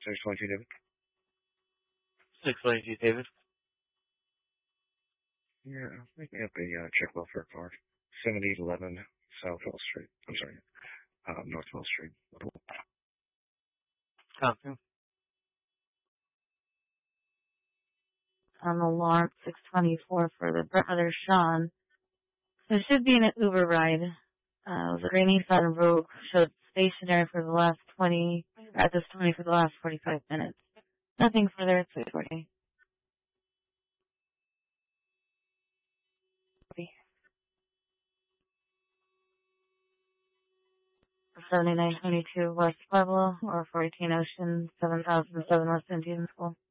622, David. 622, David. Yeah, make me up a check welfare card. 7011 South Hill Street. I'm sorry, North Hill Street. Copy. On alarm 624 for the brother Sean. There should be an Uber ride. It was a gray Nissan Rogue. Showed stationary for the last 20 for the last 45 minutes. Nothing further. It's 640. 7922 West Pueblo or 418 Ocean, 7007 West Indian School.